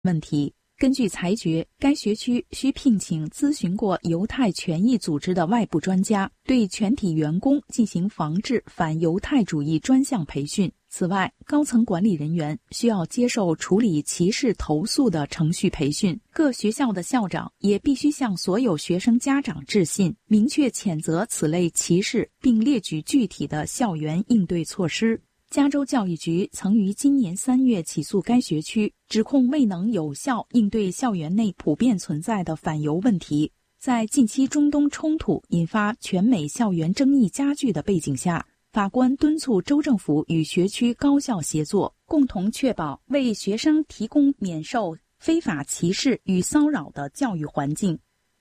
问题。根据裁决，该学区需聘请咨询过犹太权益组织的外部专家，对全体员工进行防治反犹太主义专项培训。此外，高层管理人员需要接受处理歧视投诉的程序培训。各学校的校长也必须向所有学生家长致信，明确谴责此类歧视，并列举具体的校园应对措施。加州教育局曾于今年3月起诉该学区，指控未能有效应对校园内普遍存在的反犹问题。在近期中东冲突引发全美校园争议加剧的背景下，法官敦促州政府与学区高校协作，共同确保为学生提供免受非法歧视与骚扰的教育环境。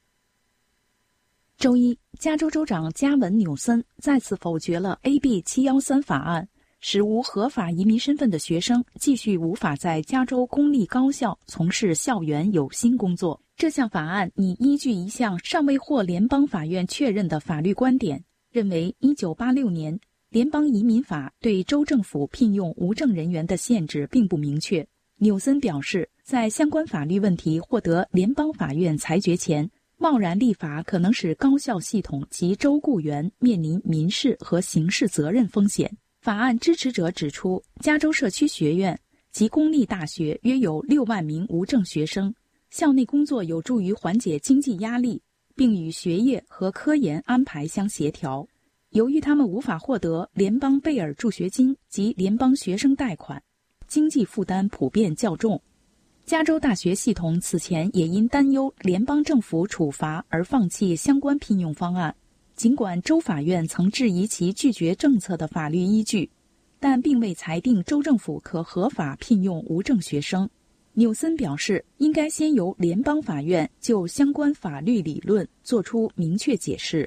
周一，加州州长加文·纽森再次否决了 AB 713法案，使无合法移民身份的学生继续无法在加州公立高校从事校园有薪工作。这项法案拟依据一项尚未获联邦法院确认的法律观点，认为1986年联邦移民法对州政府聘用无证人员的限制并不明确。纽森表示，在相关法律问题获得联邦法院裁决前，贸然立法可能使高校系统及州雇员面临民事和刑事责任风险。法案支持者指出，加州社区学院及公立大学约有6万名无证学生，校内工作有助于缓解经济压力，并与学业和科研安排相协调。由于他们无法获得联邦贝尔助学金及联邦学生贷款，经济负担普遍较重。加州大学系统此前也因担忧联邦政府处罚而放弃相关聘用方案。尽管州法院曾质疑其拒绝政策的法律依据，但并未裁定州政府可合法聘用无证学生。纽森表示，应该先由联邦法院就相关法律理论作出明确解释。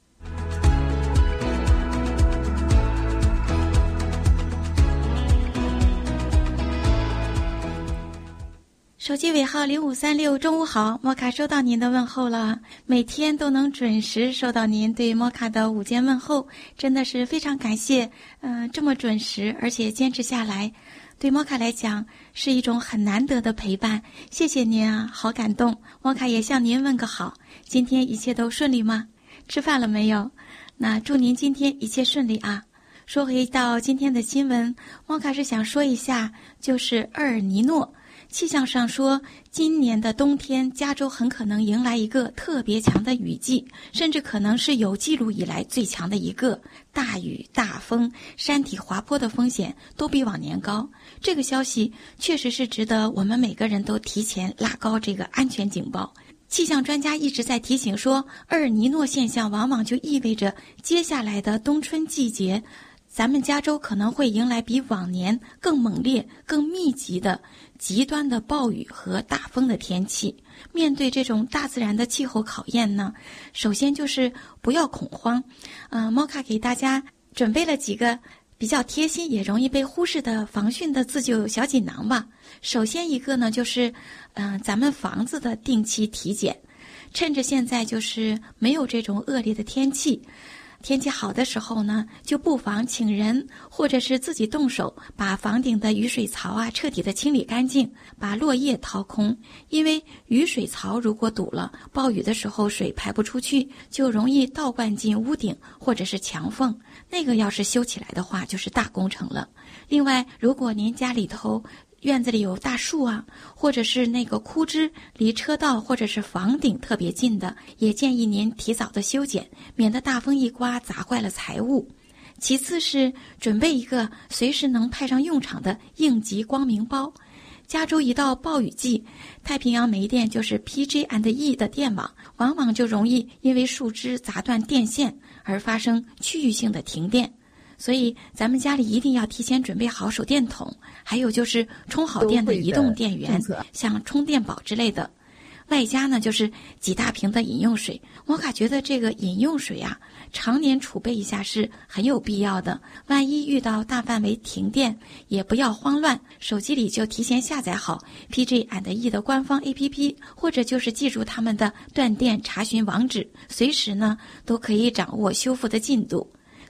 手机尾号0536，中午好，摩卡收到您的问候了，每天都能准时收到您对摩卡的午间问候，真的是非常感谢，这么准时而且坚持下来，对摩卡来讲是一种很难得的陪伴，谢谢您啊，好感动。摩卡也向您问个好，今天一切都顺利吗？吃饭了没有？那祝您今天一切顺利啊。说回到今天的新闻，摩卡是想说一下，就是厄尔尼诺。气象上说，今年的冬天加州很可能迎来一个特别强的雨季，甚至可能是有记录以来最强的一个。大雨、大风、山体滑坡的风险都比往年高。这个消息确实是值得我们每个人都提前拉高这个安全警报。气象专家一直在提醒说，厄尔尼诺现象往往就意味着接下来的冬春季节，咱们加州可能会迎来比往年更猛烈、更密集的极端的暴雨和大风的天气。面对这种大自然的气候考验呢，首先就是不要恐慌。摩卡给大家准备了几个比较贴心也容易被忽视的防汛的自救小锦囊吧。首先一个呢，就是咱们房子的定期体检，趁着现在就是没有这种恶劣的天气好的时候呢，就不妨请人或者是自己动手，把房顶的雨水槽啊彻底的清理干净，把落叶掏空。因为雨水槽如果堵了，暴雨的时候水排不出去，就容易倒灌进屋顶或者是墙缝，那个要是修起来的话就是大工程了。另外，如果您家里头院子里有大树啊，或者是那个枯枝离车道或者是房顶特别近的，也建议您提早的修剪，免得大风一刮砸坏了财物。其次是准备一个随时能派上用场的应急光明包。加州一到暴雨季，太平洋煤电就是 PG&E 的电网往往就容易因为树枝砸断电线而发生区域性的停电，所以咱们家里一定要提前准备好手电筒，还有就是充好电的移动电源，像充电宝之类的。外加呢就是几大瓶的饮用水。摩卡觉得这个饮用水啊，常年储备一下是很有必要的。万一遇到大范围停电，也不要慌乱，手机里就提前下载好 PG&E 的官方 APP， 或者就是记住他们的断电查询网址，随时呢都可以掌握修复的进度。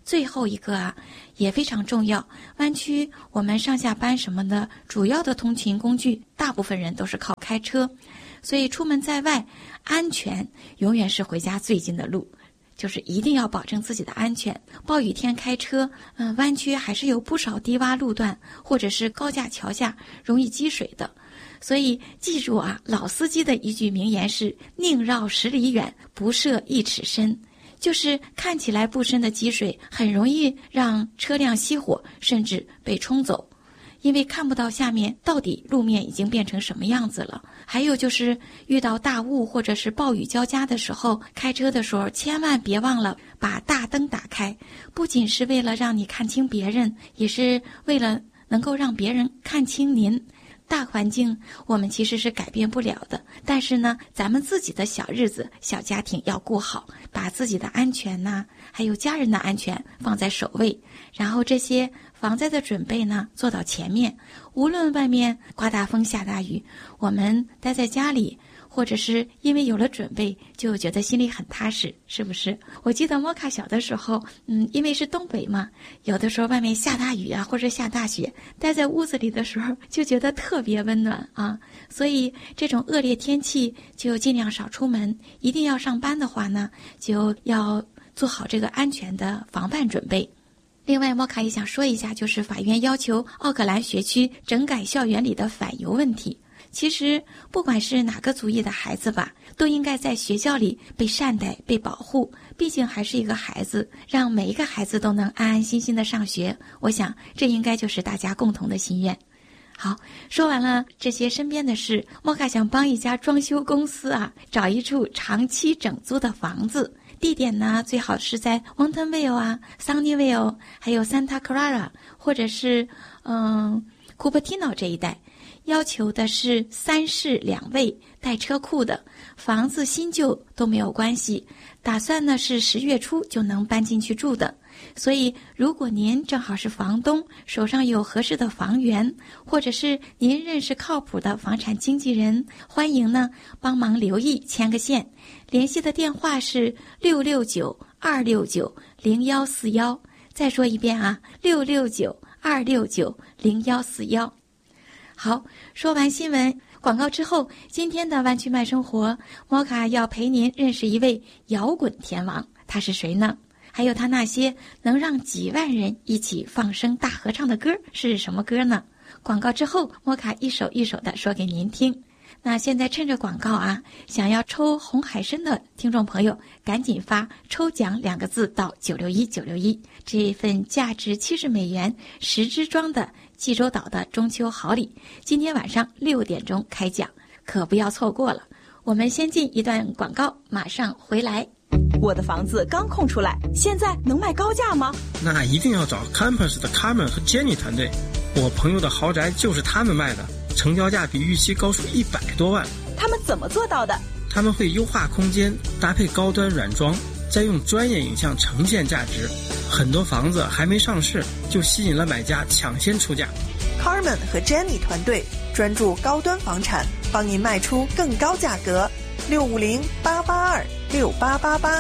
最后一个也非常重要，湾区我们上下班什么的主要的通勤工具，大部分人都是靠开车，所以出门在外，安全永远是回家最近的路，就是一定要保证自己的安全。暴雨天开车，湾区还是有不少低洼路段或者是高架桥下容易积水的。所以记住老司机的一句名言是宁绕10里远，不涉1尺深。就是看起来不深的积水很容易让车辆熄火，甚至被冲走，因为看不到下面到底路面已经变成什么样子了。还有就是遇到大雾或者是暴雨交加的时候，开车的时候千万别忘了把大灯打开，不仅是为了让你看清别人，也是为了能够让别人看清您。大环境我们其实是改变不了的，但是呢，咱们自己的小日子、小家庭要顾好，把自己的安全还有家人的安全放在首位，然后这些防灾的准备呢做到前面。无论外面刮大风下大雨，我们待在家里，或者是因为有了准备就觉得心里很踏实，是不是？我记得摩卡小的时候，因为是东北嘛，有的时候外面下大雨或者下大雪，待在屋子里的时候就觉得特别温暖所以这种恶劣天气就尽量少出门，一定要上班的话呢，就要做好这个安全的防范准备。另外，摩卡也想说一下，就是法院要求奥克兰学区整改校园里的反犹问题。其实不管是哪个族裔的孩子吧，都应该在学校里被善待、被保护，毕竟还是一个孩子，让每一个孩子都能安安心心的上学，我想这应该就是大家共同的心愿。好，说完了这些身边的事，摩卡想帮一家装修公司找一处长期整租的房子，地点呢最好是在 Wontonville、Sunnyvale 还有 Santa Clara 或者是Cupertino 这一带。要求的是3室2卫带车库的房子，新旧都没有关系，打算呢是10月初就能搬进去住的。所以如果您正好是房东，手上有合适的房源，或者是您认识靠谱的房产经纪人，欢迎呢帮忙留意牵个线。联系的电话是669-269-0141，再说一遍669-269-0141。好，说完新闻广告之后，今天的湾区慢生活，摩卡要陪您认识一位摇滚天王，他是谁呢？还有他那些能让几万人一起放声大合唱的歌是什么歌呢？广告之后，摩卡一首一首的说给您听。那现在趁着广告想要抽红海参的听众朋友，赶紧发抽奖2个字到961961，这份价值$7010支装的济州岛的中秋好礼，今天晚上6点钟开奖，可不要错过了。我们先进一段广告，马上回来。 我的房子刚空出来，现在能卖高价吗？ 那一定要找 Campus 的 Carmen 和 Jenny 团队，我朋友的豪宅就是他们卖的，成交价比预期高出100多万。 他们怎么做到的？ 他们会优化空间，搭配高端软装，再用专业影像呈现价值。很多房子还没上市就吸引了买家抢先出价。 Carmen 和 Jenny 团队专注高端房产，帮您卖出更高价格。650-882-6888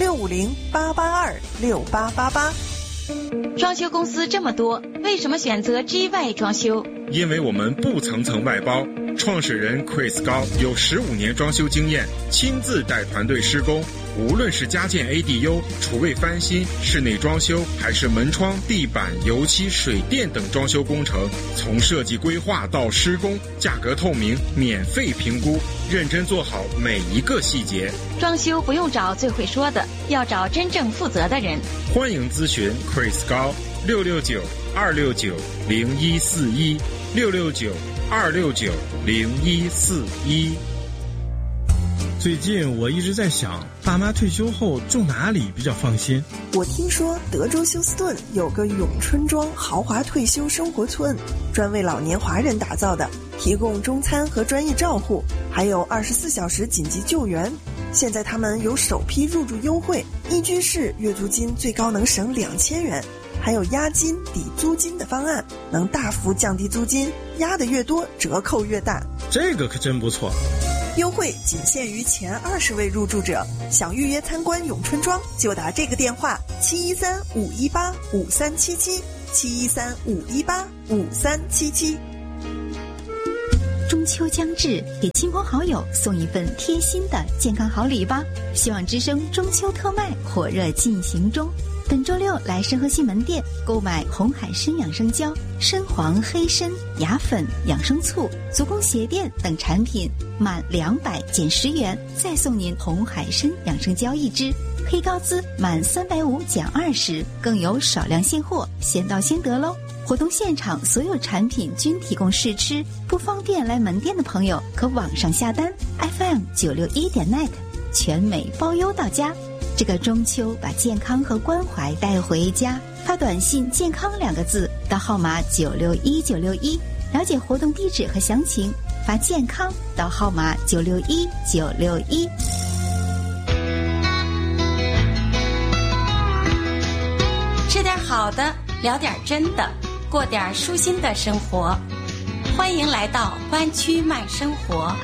650-882-6888。 装修公司这么多，为什么选择 GY 装修？ 因为我们不层层外包，创始人 Chris 高有15年装修经验，亲自带团队施工，无论是家建 ADU、厨卫翻新、室内装修，还是门窗、地板、油漆、水电等装修工程，从设计规划到施工，价格透明，免费评估，认真做好每一个细节。 装修不用找最会说的，要找真正负责的人。 欢迎咨询 Chris 高669-269-0141 669-269-0141。 最近我一直在想，爸妈退休后住哪里比较放心？ 我听说德州休斯顿有个永春庄豪华退休生活村，专为老年华人打造的，提供中餐和专业照护，还有24小时紧急救援。现在他们有首批入住优惠，1居室月租金最高能省2000元，还有押金抵租金的方案，能大幅降低租金，押的越多折扣越大。 这个可真不错。 优惠仅限于前20位入住者。想预约参观咏春庄，就打这个电话713-518-5377，713-518-5377。 中秋将至，给亲朋好友送一份贴心的健康好礼吧。希望之声中秋特卖火热进行中，本周六来申河西门店购买红海参养生胶、参黄黑参、牙粉、养生醋、足弓鞋垫等产品，满200减10元，再送您红海参养生胶1支。黑高资满350减20，更有少量现货，先到先得喽。活动现场所有产品均提供试吃，不方便来门店的朋友可网上下单 FM961.net， 全美包邮到家。这个中秋把健康和关怀带回家，发短信健康2个字到号码961961，了解活动地址和详情，发健康到号码961961。 吃点好的，聊点真的，过点舒心的生活。欢迎来到湾区慢生活。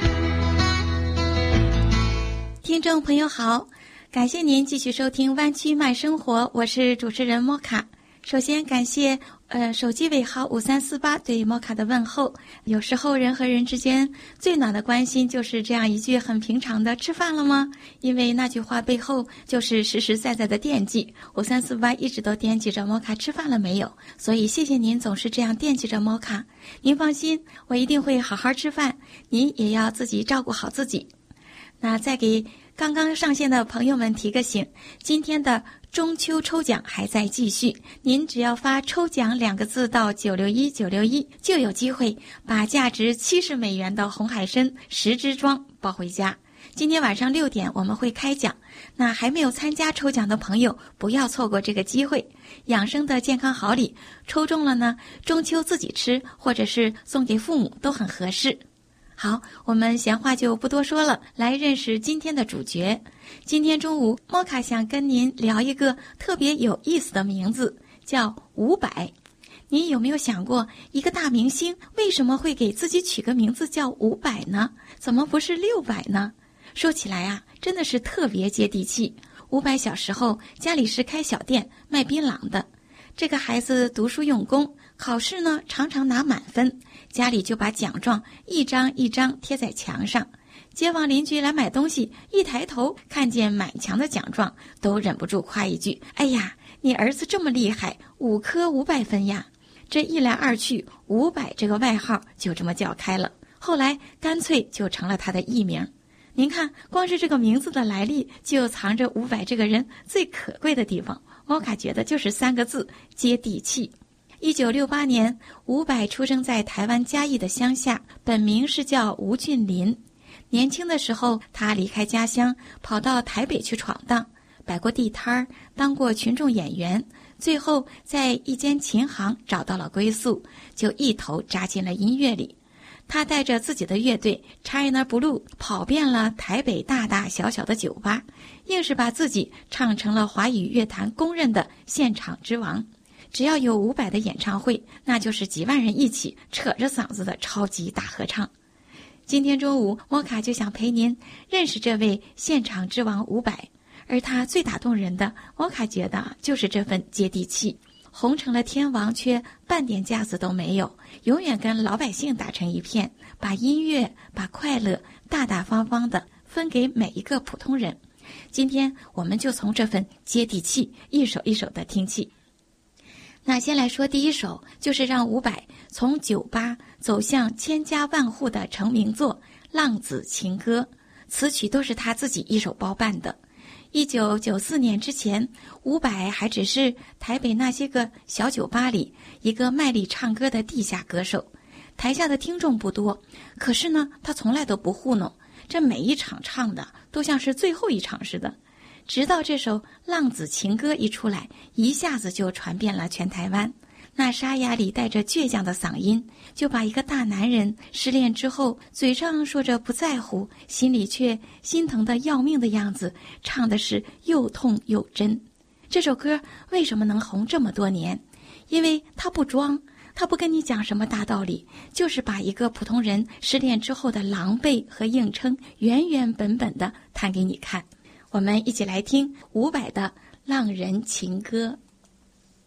听众朋友好，感谢您继续收听湾区慢生活，我是主持人莫卡。首先感谢手机尾号5348对莫卡的问候。有时候人和人之间最暖的关心就是这样一句很平常的吃饭了吗？因为那句话背后就是实实在在的惦记。5348一直都惦记着莫卡吃饭了没有，所以谢谢您总是这样惦记着莫卡。您放心，我一定会好好吃饭，您也要自己照顾好自己。那再给刚刚上线的朋友们提个醒，今天的中秋抽奖还在继续，您只要发抽奖2个字到961961，就有机会把价值70美元的红海参10支装抱回家。今天晚上6点我们会开奖，那还没有参加抽奖的朋友不要错过这个机会。养生的健康好礼抽中了呢，中秋自己吃或者是送给父母都很合适。好，我们闲话就不多说了，来认识今天的主角。今天中午，莫卡想跟您聊一个特别有意思的名字，叫伍佰。你有没有想过，一个大明星为什么会给自己取个名字叫伍佰呢？怎么不是600呢？说起来啊，真的是特别接地气。伍佰小时候家里是开小店卖槟榔的，这个孩子读书用功，考试呢常常拿满分，家里就把奖状一张一张贴在墙上。街坊邻居来买东西，一抬头看见满墙的奖状，都忍不住夸一句：哎呀，你儿子这么厉害，5科500分呀。这一来二去，伍佰这个外号就这么叫开了，后来干脆就成了他的艺名。您看，光是这个名字的来历就藏着伍佰这个人最可贵的地方，莫卡觉得就是3个字：接地气。1968年，伍佰出生在台湾嘉义的乡下，本名是叫吴俊霖。年轻的时候，他离开家乡，跑到台北去闯荡，摆过地摊儿，当过群众演员，最后在一间琴行找到了归宿，就一头扎进了音乐里。他带着自己的乐队 China Blue 跑遍了台北大大小小的酒吧，硬是把自己唱成了华语乐坛公认的现场之王。只要有伍佰的演唱会，那就是几万人一起扯着嗓子的超级大合唱。今天中午，莫卡就想陪您认识这位现场之王伍佰，而他最打动人的，莫卡觉得就是这份接地气。红成了天王，却半点架子都没有，永远跟老百姓打成一片，把音乐、把快乐大大方方的分给每一个普通人。今天我们就从这份接地气一首一首的听起。那先来说第一首，就是让伍佰从酒吧走向千家万户的成名作《浪子情歌》，词曲都是他自己一手包办的。1994年之前，伍佰还只是台北那些个小酒吧里一个卖力唱歌的地下歌手，台下的听众不多，可是呢，他从来都不糊弄，这每一场唱的都像是最后一场似的。直到这首《浪子情歌》一出来，一下子就传遍了全台湾。那沙哑里带着倔强的嗓音，就把一个大男人失恋之后，嘴上说着不在乎，心里却心疼得要命的样子，唱的是又痛又真。这首歌为什么能红这么多年？因为他不装， 他不跟你讲什么大道理，就是把一个普通人失恋之后的狼狈和硬撑原原本本的弹给你看。我们一起来听伍佰的《浪人情歌》。